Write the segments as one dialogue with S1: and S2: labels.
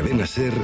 S1: Cadena SER,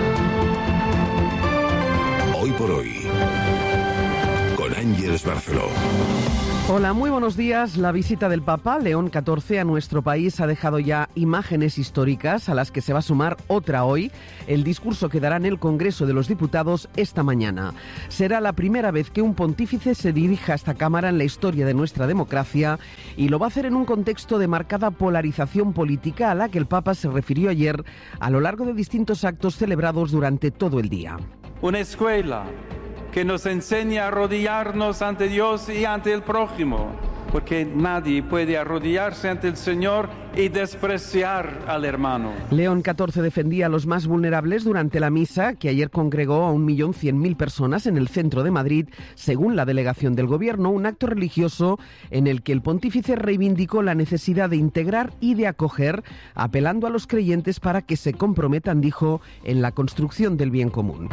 S1: Hoy por Hoy, con Ángeles Barceló.
S2: Hola, muy buenos días. La visita del Papa León XIV a nuestro país ha dejado ya imágenes históricas a las que se va a sumar otra hoy, el discurso que dará en el Congreso de los Diputados esta mañana. Será la primera vez que un pontífice se dirija a esta Cámara en la historia de nuestra democracia y lo va a hacer en un contexto de marcada polarización política a la que el Papa se refirió ayer a lo largo de distintos actos celebrados durante todo el día.
S3: Una escuela que nos enseña a arrodillarnos ante Dios y ante el prójimo, porque nadie puede arrodillarse ante el Señor y despreciar al hermano.
S2: León XIV defendía a los más vulnerables durante la misa, que ayer congregó a 1.100.000 personas en el centro de Madrid, según la delegación del Gobierno, un acto religioso en el que el pontífice reivindicó la necesidad de integrar y de acoger, apelando a los creyentes para que se comprometan, dijo, en la construcción del bien común.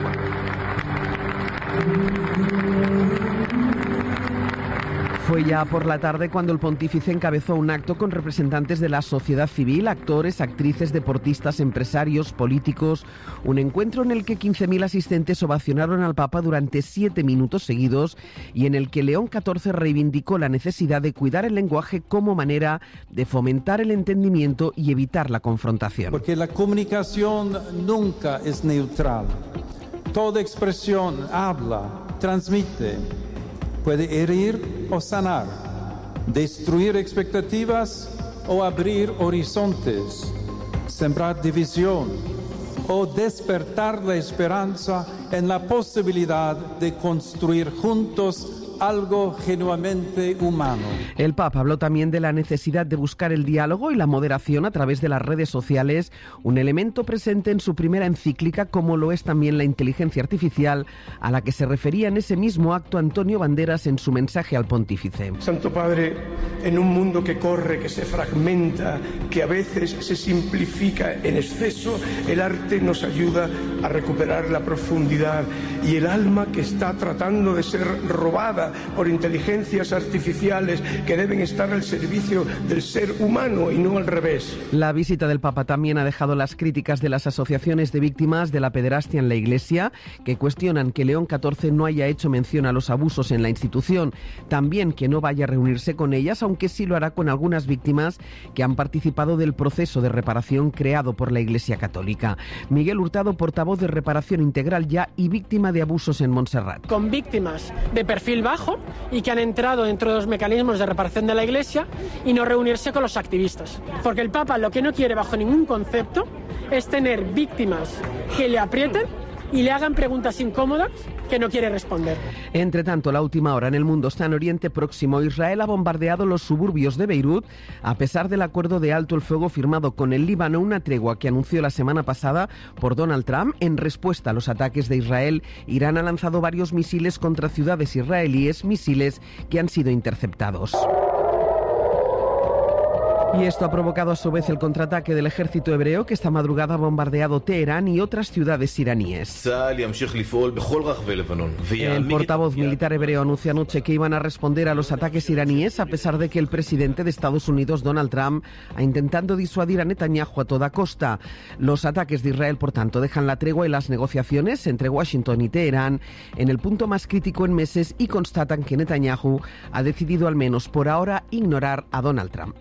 S2: Fue ya por la tarde cuando el pontífice encabezó un acto con representantes de la sociedad civil, actores, actrices, deportistas, empresarios, políticos. Un encuentro en el que 15.000 asistentes ovacionaron al Papa durante 7 minutos seguidos y en el que León XIV reivindicó la necesidad de cuidar el lenguaje como manera de fomentar el entendimiento y evitar la confrontación.
S4: Porque la comunicación nunca es neutral. Toda expresión habla, transmite, puede herir o sanar, destruir expectativas o abrir horizontes, sembrar división o despertar la esperanza en la posibilidad de construir juntos algo genuinamente humano.
S2: El Papa habló también de la necesidad de buscar el diálogo y la moderación a través de las redes sociales, un elemento presente en su primera encíclica, como lo es también la inteligencia artificial, a la que se refería en ese mismo acto Antonio Banderas en su mensaje al pontífice.
S5: Santo Padre, en un mundo que corre, que se fragmenta, que a veces se simplifica en exceso, el arte nos ayuda a recuperar la profundidad y el alma que está tratando de ser robada por inteligencias artificiales que deben estar al servicio del ser humano y no al revés.
S2: La visita del Papa también ha dejado las críticas de las asociaciones de víctimas de la pederastia en la Iglesia, que cuestionan que León XIV no haya hecho mención a los abusos en la institución, también que no vaya a reunirse con ellas, aunque sí lo hará con algunas víctimas que han participado del proceso de reparación creado por la Iglesia Católica. Miguel Hurtado, portavoz de Reparación Integral Ya y víctima de abusos en Montserrat.
S6: Con víctimas de perfil bajo y que han entrado dentro de los mecanismos de reparación de la Iglesia y no reunirse con los activistas. Porque el Papa lo que no quiere bajo ningún concepto es tener víctimas que le aprieten y le hagan preguntas incómodas que no quiere responder.
S2: Entre tanto, la última hora en el mundo está en Oriente Próximo. Israel ha bombardeado los suburbios de Beirut a pesar del acuerdo de alto el fuego firmado con el Líbano, una tregua que anunció la semana pasada por Donald Trump. En respuesta a los ataques de Israel, Irán ha lanzado varios misiles contra ciudades israelíes, misiles que han sido interceptados. Y esto ha provocado a su vez el contraataque del ejército hebreo, que esta madrugada ha bombardeado Teherán y otras ciudades iraníes. El portavoz militar hebreo anunció anoche que iban a responder a los ataques iraníes, a pesar de que el presidente de Estados Unidos, Donald Trump, ha intentado disuadir a Netanyahu a toda costa. Los ataques de Israel, por tanto, dejan la tregua y las negociaciones entre Washington y Teherán en el punto más crítico en meses y constatan que Netanyahu ha decidido, al menos por ahora, ignorar a Donald Trump.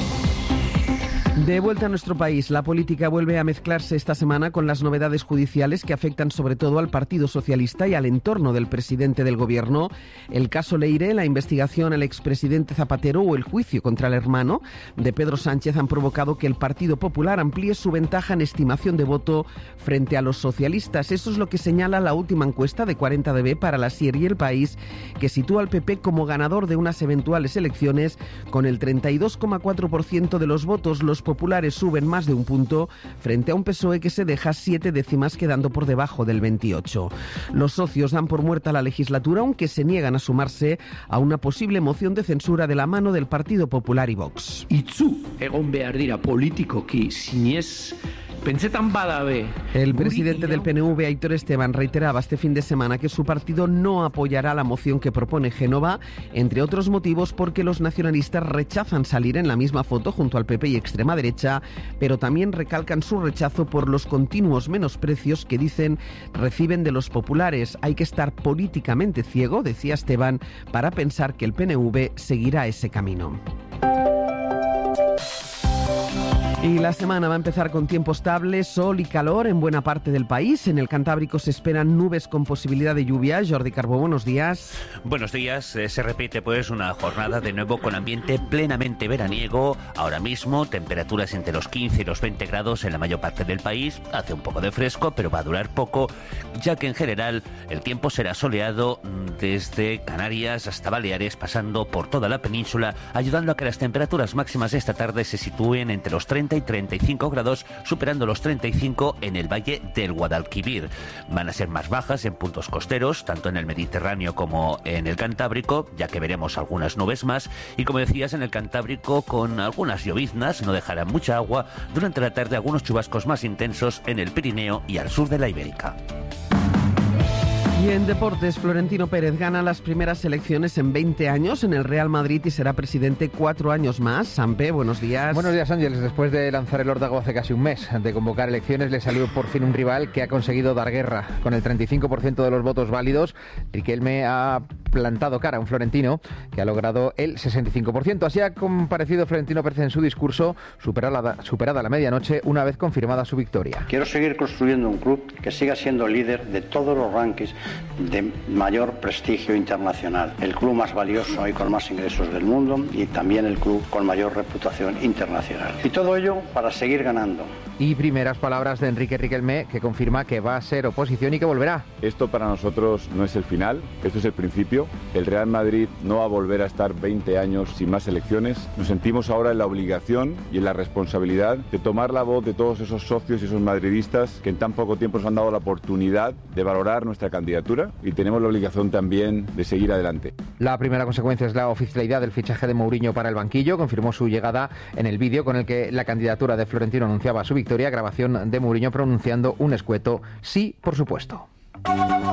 S2: De vuelta a nuestro país, la política vuelve a mezclarse esta semana con las novedades judiciales que afectan sobre todo al Partido Socialista y al entorno del presidente del Gobierno. El caso Leire, la investigación al expresidente Zapatero o el juicio contra el hermano de Pedro Sánchez han provocado que el Partido Popular amplíe su ventaja en estimación de voto frente a los socialistas. Eso es lo que señala la última encuesta de 40DB para la SIER y El País, que sitúa al PP como ganador de unas eventuales elecciones con el 32,4% de los votos. Los populares suben más de un punto frente a un PSOE que se deja 7 décimas, quedando por debajo del 28. Los socios dan por muerta la legislatura, aunque se niegan a sumarse a una posible moción de censura de la mano del Partido Popular y Vox.
S7: Itzu egon behar dira politikoki sinez
S2: El presidente del PNV, Aitor Esteban, reiteraba este fin de semana que su partido no apoyará la moción que propone Génova, entre otros motivos porque los nacionalistas rechazan salir en la misma foto junto al PP y extrema derecha, pero también recalcan su rechazo por los continuos menosprecios que dicen reciben de los populares. Hay que estar políticamente ciego, decía Esteban, para pensar que el PNV seguirá ese camino. Y la semana va a empezar con tiempo estable, sol y calor en buena parte del país. En el Cantábrico se esperan nubes con posibilidad de lluvia. Jordi Carbó, buenos días.
S7: Buenos días. Se repite pues una jornada de nuevo con ambiente plenamente veraniego. Ahora mismo temperaturas entre los 15 y los 20 grados en la mayor parte del país. Hace un poco de fresco, pero va a durar poco, ya que en general el tiempo será soleado desde Canarias hasta Baleares, pasando por toda la península, ayudando a que las temperaturas máximas de esta tarde se sitúen entre los 30 y 35 grados, superando los 35 en el valle del Guadalquivir. Van a ser más bajas en puntos costeros, tanto en el Mediterráneo como en el Cantábrico, ya que veremos algunas nubes más, y como decías, en el Cantábrico con algunas lloviznas, no dejarán mucha agua. Durante la tarde algunos chubascos más intensos en el Pirineo y al sur de la Ibérica.
S2: Y en deportes, Florentino Pérez gana las primeras elecciones en 20 años en el Real Madrid y será presidente 4 años más. Sampe, buenos días.
S8: Buenos días, Ángeles. Después de lanzar el órdago hace casi un mes de convocar elecciones, le salió por fin un rival que ha conseguido dar guerra. Con el 35% de los votos válidos, Riquelme ha plantado cara a un florentino que ha logrado el 65%. Así ha comparecido Florentino Pérez en su discurso, superada la medianoche, una vez confirmada su victoria.
S9: Quiero seguir construyendo un club que siga siendo líder de todos los rankings de mayor prestigio internacional, el club más valioso y con más ingresos del mundo, y también el club con mayor reputación internacional. Y todo ello para seguir ganando.
S8: Y primeras palabras de Enrique Riquelme, que confirma que va a ser oposición y que volverá.
S10: Esto para nosotros no es el final, esto es el principio. El Real Madrid no va a volver a estar 20 años sin más elecciones. Nos sentimos ahora en la obligación y en la responsabilidad de tomar la voz de todos esos socios y esos madridistas que en tan poco tiempo nos han dado la oportunidad de valorar nuestra candidatura, y tenemos la obligación también de seguir adelante.
S8: La primera consecuencia es la oficialidad del fichaje de Mourinho para el banquillo. Confirmó su llegada en el vídeo con el que la candidatura de Florentino anunciaba su victoria, grabación de Mourinho pronunciando un escueto sí, por supuesto.